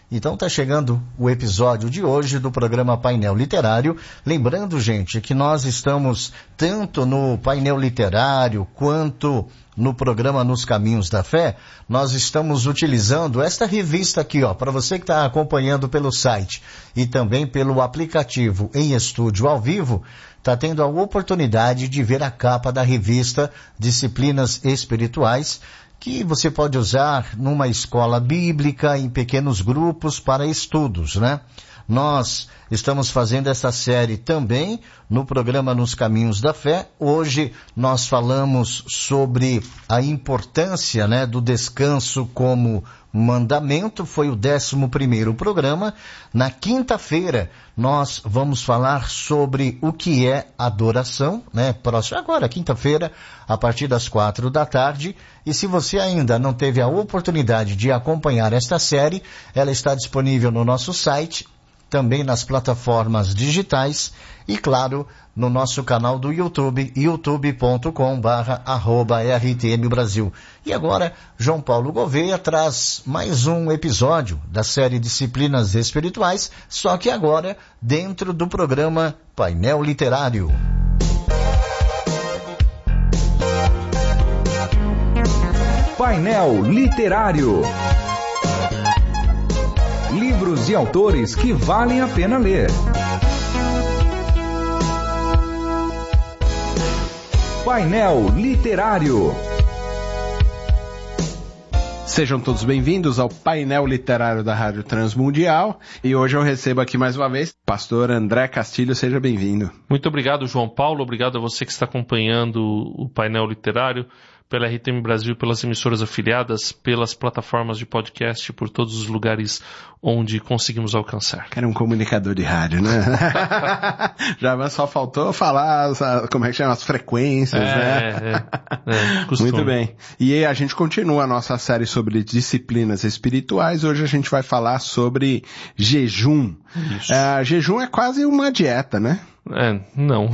Então está chegando o episódio de hoje do programa Painel Literário. Lembrando, gente, que nós estamos tanto no Painel Literário quanto no programa Nos Caminhos da Fé. Nós estamos utilizando esta revista aqui, para você que está acompanhando pelo site e também pelo aplicativo em estúdio ao vivo, está tendo a oportunidade de ver a capa da revista Disciplinas Espirituais, que você pode usar numa escola bíblica, em pequenos grupos para estudos, né? Nós estamos fazendo essa série também no programa Nos Caminhos da Fé. Hoje nós falamos sobre a importância, né, do descanso como mandamento. Foi o 11º programa. Na quinta-feira nós vamos falar sobre o que é adoração, né? Próximo agora, quinta-feira, a partir das 16h. E se você ainda não teve a oportunidade de acompanhar esta série, ela está disponível no nosso site, também nas plataformas digitais e, claro, no nosso canal do YouTube, youtube.com/RTM Brasil. E agora, João Paulo Gouveia traz mais um episódio da série Disciplinas Espirituais, só que agora dentro do programa Painel Literário. Painel Literário. Livros e autores que valem a pena ler. Painel Literário. Sejam todos bem-vindos ao Painel Literário da Rádio Transmundial. E hoje eu recebo aqui mais uma vez o pastor André Castilho. Seja bem-vindo. Muito obrigado, João Paulo. Obrigado a você que está acompanhando o Painel Literário pela RTM Brasil, pelas emissoras afiliadas, pelas plataformas de podcast, por todos os lugares onde conseguimos alcançar. Era um comunicador de rádio, né? Já só faltou falar, como é que chama, as frequências, né? Muito bem. E a gente continua a nossa série sobre disciplinas espirituais. Hoje a gente vai falar sobre jejum. Jejum é quase uma dieta, né? Não.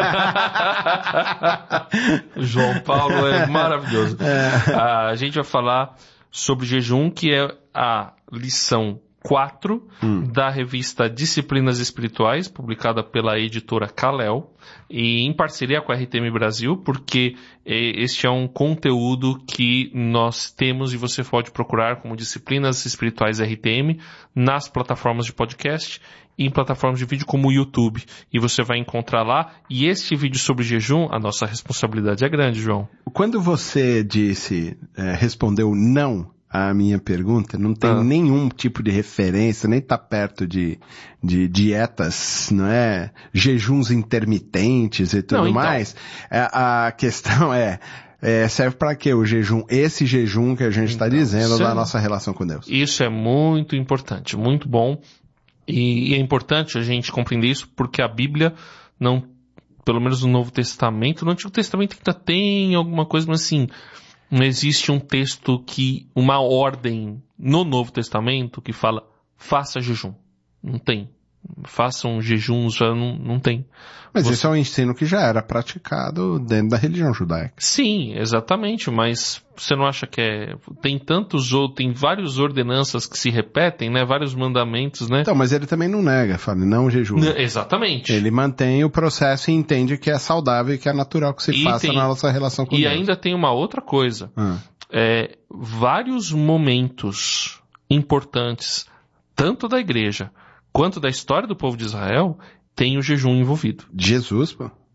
João Paulo é maravilhoso. A gente vai falar sobre jejum, que é a lição 4 da revista Disciplinas Espirituais, publicada pela editora Kalel, e em parceria com a RTM Brasil, porque este é um conteúdo que nós temos e você pode procurar como Disciplinas Espirituais RTM nas plataformas de podcast e em plataformas de vídeo como o YouTube. E você vai encontrar lá. E este vídeo sobre jejum, a nossa responsabilidade é grande, João. Quando você respondeu não à minha pergunta, não tem nenhum tipo de referência, nem tá perto de dietas, não é? Jejuns intermitentes e tudo mais. A questão serve para quê o jejum? Esse jejum que a gente está dizendo da nossa relação com Deus. Isso é muito importante, muito bom. E é importante a gente compreender isso porque a Bíblia não, pelo menos no Novo Testamento, no Antigo Testamento ainda tem alguma coisa, mas assim, não existe um texto uma ordem no Novo Testamento que fala, faça jejum. Não tem. Façam jejuns, já não tem. Mas esse é um ensino que já era praticado dentro da religião judaica. Sim, exatamente, mas você não acha que tem várias ordenanças que se repetem, né? Vários mandamentos, né? Então, mas ele também não nega, fala, não jejum. Exatamente. Ele mantém o processo e entende que é saudável e que é natural que se faça na nossa relação com Deus. E ainda tem uma outra coisa. Vários momentos importantes, tanto da igreja quanto da história do povo de Israel, tem o jejum envolvido. Jesus.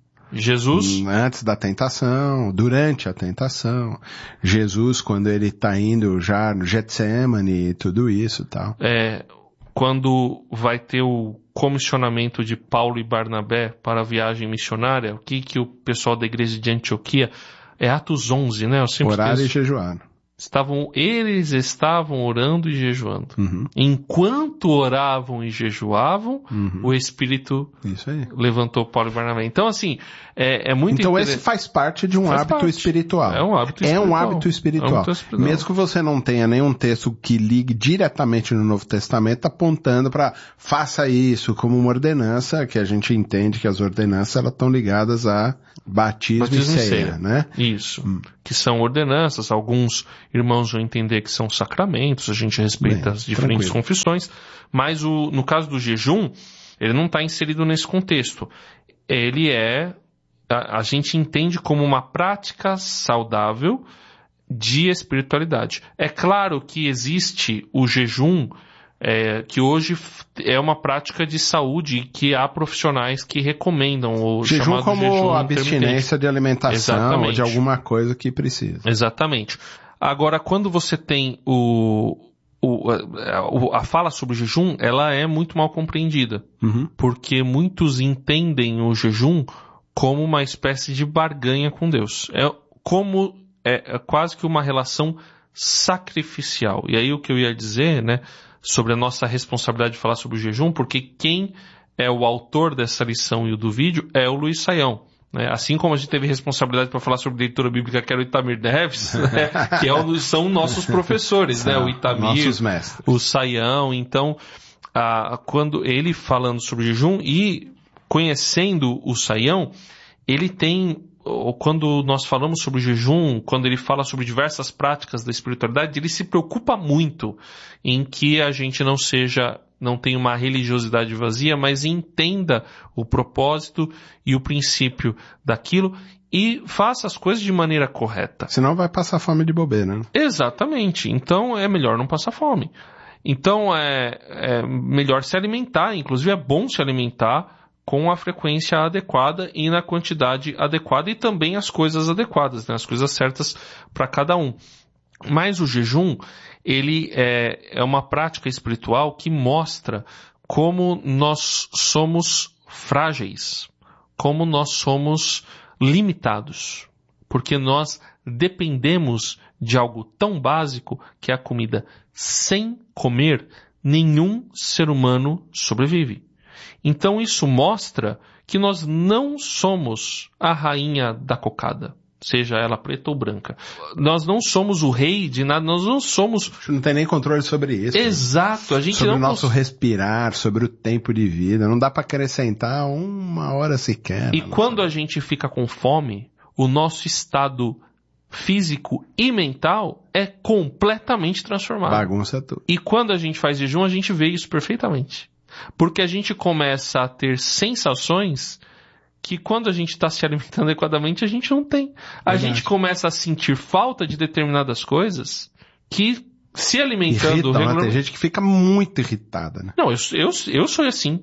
Antes da tentação, durante a tentação. Jesus, quando ele está indo já no Getsemane e tudo isso e tal. Quando vai ter o comissionamento de Paulo e Barnabé para a viagem missionária, o que o pessoal da igreja de Antioquia, Atos 11, né? Orar e jejuar. Eles estavam orando e jejuando. Enquanto oravam e jejuavam, o Espírito levantou Paulo e Barnabé. Então, assim, é muito Então, esse faz parte de um hábito espiritual. É um hábito espiritual. É um hábito espiritual. Mesmo que você não tenha nenhum texto que ligue diretamente no Novo Testamento, apontando para faça isso como uma ordenança, que a gente entende que as ordenanças elas estão ligadas a batismo e ceia, né? Isso. que são ordenanças, alguns irmãos vão entender que são sacramentos, a gente respeita as diferentes confissões, mas no caso do jejum, ele não está inserido nesse contexto. Ele a gente entende como uma prática saudável de espiritualidade. É claro que existe o jejum, que hoje é uma prática de saúde e que há profissionais que recomendam o jejum como jejum abstinência de alimentação. Exatamente. Ou de alguma coisa que precisa. Exatamente. Agora, quando você tem a fala sobre o jejum, ela é muito mal compreendida, porque muitos entendem o jejum como uma espécie de barganha com Deus. É quase que uma relação sacrificial. E aí o que eu ia dizer, né, sobre a nossa responsabilidade de falar sobre o jejum, porque quem é o autor dessa lição e do vídeo é o Luiz Saião. Né? Assim como a gente teve responsabilidade para falar sobre leitura bíblica, que era o Itamir Neves, né? Que são nossos professores, né? O Itamir, nossos mestres. O Saião. Então, quando ele falando sobre jejum e conhecendo o Saião, ele tem... Quando nós falamos sobre o jejum, quando ele fala sobre diversas práticas da espiritualidade, ele se preocupa muito em que a gente não tenha uma religiosidade vazia, mas entenda o propósito e o princípio daquilo e faça as coisas de maneira correta. Senão vai passar fome de bobeira, né? Exatamente. Então é melhor não passar fome. Então é melhor se alimentar, inclusive é bom se alimentar com a frequência adequada e na quantidade adequada e também as coisas adequadas, né? As coisas certas para cada um. Mas o jejum, ele é uma prática espiritual que mostra como nós somos frágeis, como nós somos limitados, porque nós dependemos de algo tão básico que é a comida. Sem comer, nenhum ser humano sobrevive. Então isso mostra que nós não somos a rainha da cocada, seja ela preta ou branca. Nós não somos o rei de nada, nós não somos... Não tem nem controle sobre isso. Exato. A gente sobre o nosso respirar, sobre o tempo de vida. Não dá para acrescentar uma hora sequer. E quando a gente fica com fome, o nosso estado físico e mental é completamente transformado. Bagunça tudo. E quando a gente faz jejum, a gente vê isso perfeitamente. Porque a gente começa a ter sensações que quando a gente está se alimentando adequadamente, a gente não tem. A gente começa a sentir falta de determinadas coisas que se alimentando regularmente... Tem gente que fica muito irritada, né? Não, eu sou assim.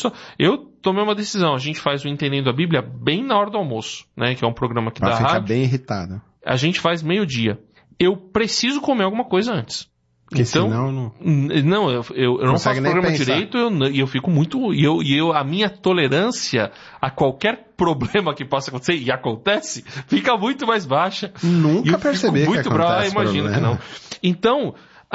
Eu tomei uma decisão. A gente faz o Entendendo a Bíblia bem na hora do almoço, né? Que é um programa que dá rádio. Fica bem irritada. A gente faz meio-dia. Eu preciso comer alguma coisa antes. Porque então, senão não, eu não faço o programa direito e eu fico muito... a minha tolerância a qualquer problema que possa acontecer, e acontece, fica muito mais baixa. Nunca percebi que acontece bravo, imagino que não. Então,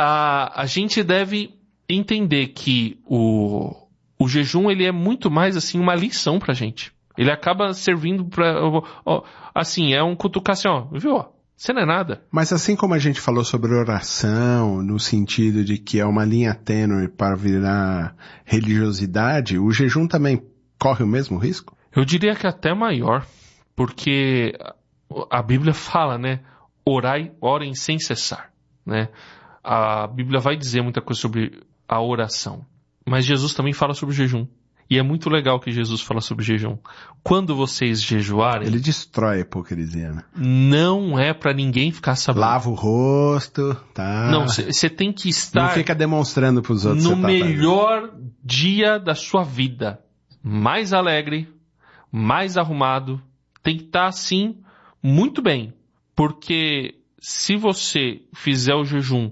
a gente deve entender que o jejum, ele é muito mais assim uma lição pra gente. Ele acaba servindo pra... assim, é um cutucar assim, viu? Você não é nada. Mas assim como a gente falou sobre oração, no sentido de que é uma linha tênue para virar religiosidade, o jejum também corre o mesmo risco? Eu diria que até maior, porque a Bíblia fala, né? Orem sem cessar, né? A Bíblia vai dizer muita coisa sobre a oração, mas Jesus também fala sobre o jejum. E é muito legal que Jesus fala sobre jejum. Quando vocês jejuarem... Ele destrói a hipocrisia, né? Não é pra ninguém ficar sabendo. Lava o rosto, tá? Não, você tem que estar... Não fica demonstrando pros outros. No melhor dia da sua vida. Mais alegre, mais arrumado. Tem que estar assim, muito bem. Porque se você fizer o jejum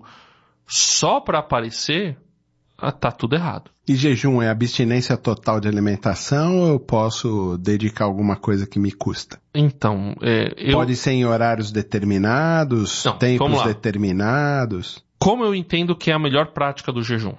só pra aparecer, tá tudo errado. E jejum é abstinência total de alimentação ou eu posso dedicar alguma coisa que me custa? Então, Pode ser em horários determinados, tempos determinados? Como eu entendo que é a melhor prática do jejum?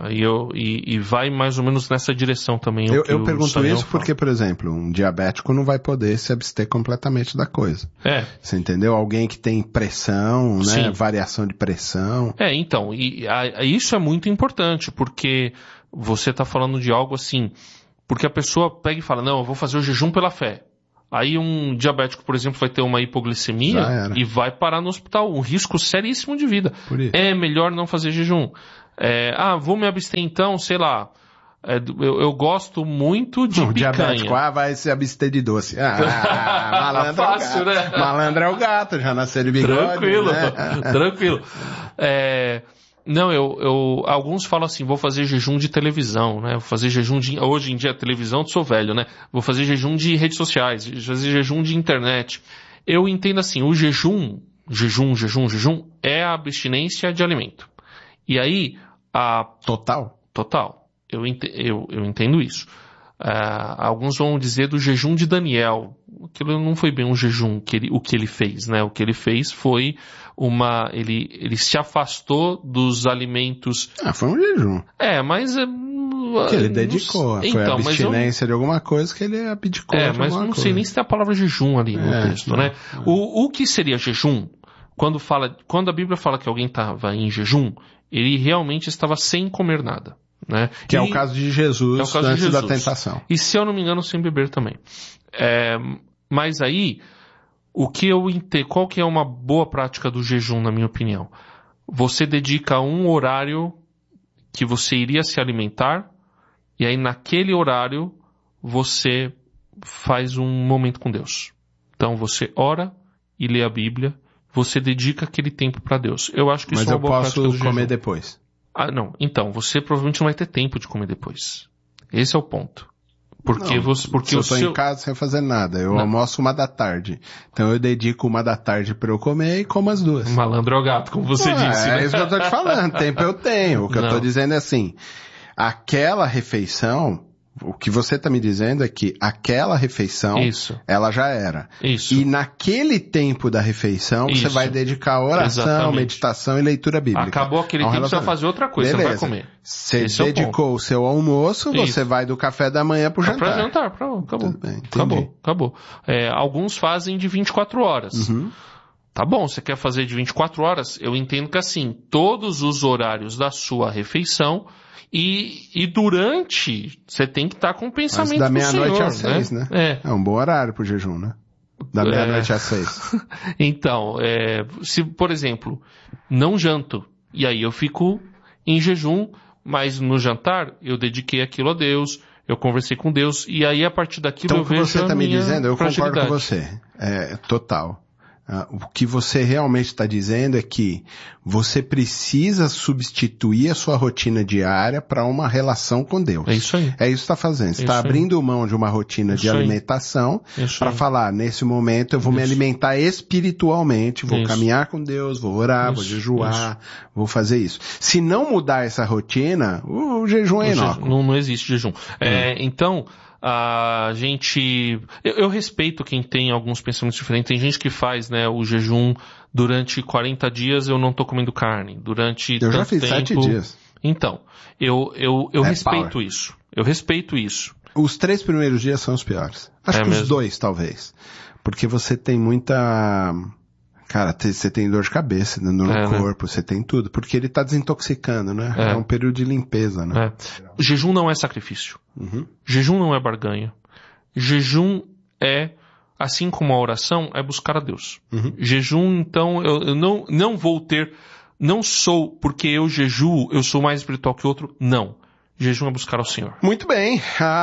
E vai mais ou menos nessa direção também. Eu pergunto isso porque, por exemplo, um diabético não vai poder se abster completamente da coisa. Você entendeu? Alguém que tem pressão, né? Sim. Variação de pressão. Então, isso é muito importante, porque você está falando de algo assim, porque a pessoa pega e fala, não, eu vou fazer o jejum pela fé. Aí um diabético, por exemplo, vai ter uma hipoglicemia e vai parar no hospital. Um risco seríssimo de vida. É melhor não fazer jejum. Vou me abster então, sei lá. Eu gosto muito de picanha. Diabético, vai se abster de doce. Malandro fácil, é o gato. Né? Malandro é o gato, já nasceu de bigode. Tranquilo, né? Tranquilo. Não, alguns falam assim, vou fazer jejum de televisão, né? Vou fazer jejum hoje em dia, televisão, eu sou velho, né? Vou fazer jejum de redes sociais, vou fazer jejum de internet. Eu entendo assim, o jejum é a abstinência de alimento. E aí, Total. Eu entendo isso. Alguns vão dizer do jejum de Daniel. Aquilo não foi bem um jejum, o que ele fez, né? O que ele fez foi ele se afastou dos alimentos. Foi um jejum. Mas... que ele dedicou. Foi a abstinência de alguma coisa que ele abdicou. Mas não sei nem se tem a palavra jejum ali no texto, né? O que seria jejum? Quando a Bíblia fala que alguém estava em jejum, ele realmente estava sem comer nada. Né? Que é o caso de Jesus antes da tentação. E se eu não me engano, sem beber também. Mas aí, qual que é uma boa prática do jejum, na minha opinião? Você dedica um horário que você iria se alimentar, e aí naquele horário você faz um momento com Deus. Então você ora e lê a Bíblia, você dedica aquele tempo para Deus. Eu acho que isso é uma boa prática do jejum. Mas eu posso comer depois? Não. Então, você provavelmente não vai ter tempo de comer depois. Esse é o ponto. Porque eu estou em casa sem fazer nada. Eu almoço 1h. Então eu dedico 1h para eu comer e como as 2. Malandro é o gato, como você disse. É isso que eu estou te falando. Tempo eu tenho. O que eu estou dizendo é assim, aquela refeição... O que você está me dizendo é que aquela refeição, ela já era. Isso. E naquele tempo da refeição, você vai dedicar oração, meditação e leitura bíblica. Acabou aquele tempo, você vai fazer outra coisa, você não vai comer. Você dedicou o seu almoço, você vai do café da manhã pro jantar. Para jantar, acabou. Acabou. Alguns fazem de 24 horas. Uhum. Tá bom, você quer fazer de 24 horas? Eu entendo que assim, todos os horários da sua refeição... E durante, você tem que estar com o pensamento do Senhor. Da meia-noite às 6, né? É um bom horário pro jejum, né? Da meia-noite às 6. Então, se, por exemplo, não janto, e aí eu fico em jejum, mas no jantar eu dediquei aquilo a Deus, eu conversei com Deus, e aí a partir daquilo então, eu vejo a minha fragilidade. Então, o que você está me dizendo, eu concordo com você. Total. O que você realmente está dizendo é que você precisa substituir a sua rotina diária para uma relação com Deus. É isso aí. É isso que está fazendo. Você está abrindo mão de uma rotina de alimentação para falar, nesse momento eu vou me alimentar espiritualmente, vou caminhar com Deus, vou orar, vou jejuar, vou fazer isso. Se não mudar essa rotina, o jejum é inócuo. Não existe jejum. Então... A gente... Eu respeito quem tem alguns pensamentos diferentes. Tem gente que faz, né, o jejum durante 40 dias eu não tô comendo carne. Durante eu já fiz 7 dias. Então, eu respeito isso. Eu respeito isso. Os 3 primeiros dias são os piores. Acho que os 2, talvez. Porque você tem muita... Cara, você tem dor de cabeça no corpo, você tem tudo. Porque ele tá desintoxicando, né? É um período de limpeza, né? O jejum não é sacrifício. Uhum. Jejum não é barganha. Jejum é, assim como a oração, é buscar a Deus. Uhum. Jejum, então, eu não vou ter... Não sou, porque eu jejuo, eu sou mais espiritual que outro. Não. Jejum é buscar ao Senhor. Muito bem.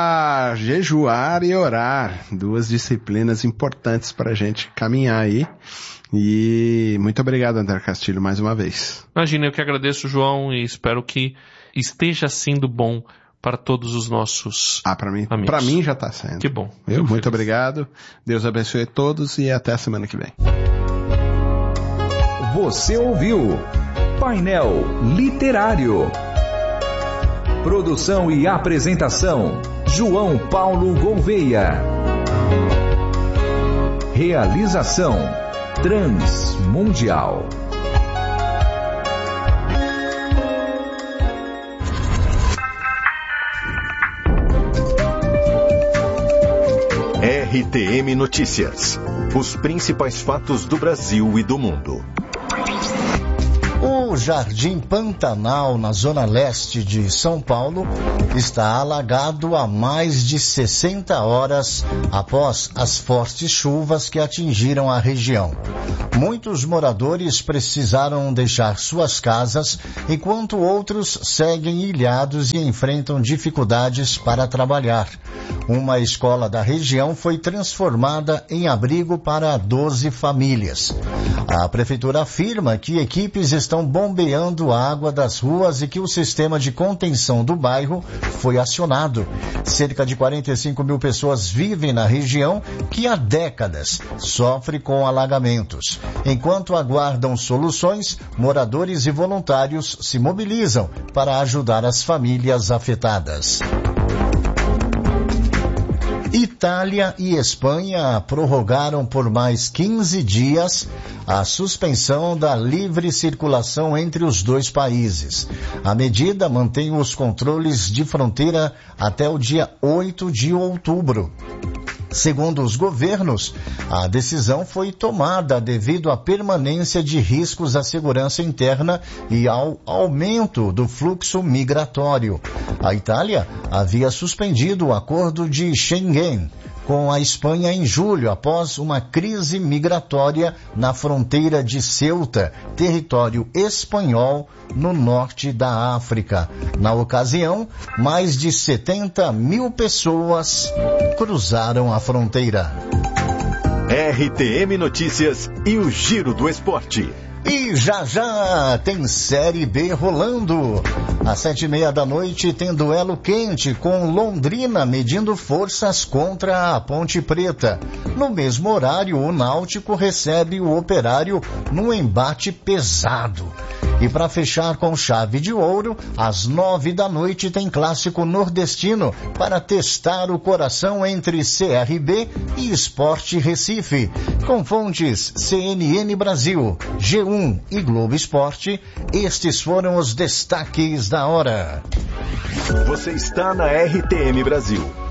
Jejuar e orar. 2 disciplinas importantes pra gente caminhar aí. E muito obrigado, André Castilho, mais uma vez. Imagina, eu que agradeço, João, e espero que esteja sendo bom para todos os nossos amigos. Para mim já está sendo. Que bom. Muito obrigado. Deus abençoe a todos e até a semana que vem. Você ouviu Painel Literário. Produção e apresentação, João Paulo Gouveia. Realização Transmundial. RTM Notícias. Os principais fatos do Brasil e do mundo. O Jardim Pantanal, na zona leste de São Paulo, está alagado há mais de 60 horas após as fortes chuvas que atingiram a região. Muitos moradores precisaram deixar suas casas, enquanto outros seguem ilhados e enfrentam dificuldades para trabalhar. Uma escola da região foi transformada em abrigo para 12 famílias. A prefeitura afirma que equipes estão bombeando água das ruas e que o sistema de contenção do bairro foi acionado. Cerca de 45 mil pessoas vivem na região, que há décadas sofre com alagamentos. Enquanto aguardam soluções, moradores e voluntários se mobilizam para ajudar as famílias afetadas. Itália e Espanha prorrogaram por mais 15 dias a suspensão da livre circulação entre os dois países. A medida mantém os controles de fronteira até o dia 8 de outubro. Segundo os governos, a decisão foi tomada devido à permanência de riscos à segurança interna e ao aumento do fluxo migratório. A Itália havia suspendido o acordo de Schengen com a Espanha em julho, após uma crise migratória na fronteira de Ceuta, território espanhol no norte da África. Na ocasião, mais de 70 mil pessoas cruzaram a fronteira. RTM Notícias e o Giro do Esporte. E já tem Série B rolando. Às 7:30 da noite tem duelo quente com Londrina medindo forças contra a Ponte Preta. No mesmo horário, o Náutico recebe o Operário num embate pesado. E para fechar com chave de ouro, às 9 da noite tem clássico nordestino para testar o coração entre CRB e Sport Recife. Com fontes CNN Brasil, G1 e Globo Esporte, estes foram os destaques da hora. Você está na RTM Brasil.